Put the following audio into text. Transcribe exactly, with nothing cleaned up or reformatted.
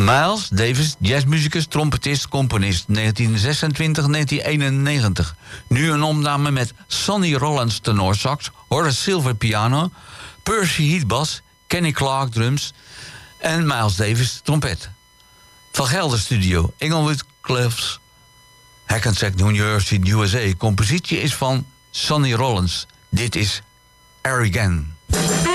Miles Davis, jazzmuzikus, trompetist, componist, negentien zesentwintig tot negentien eenennegentig. Nu een opname met Sonny Rollins tenorsax, Horace Silver piano, Percy Heath bas, Kenny Clark drums en Miles Davis trompet. Van Gelder Studio, Englewood Cliffs, Hackensack, New Jersey, U S A. Compositie is van Sonny Rollins. Dit is Arigan.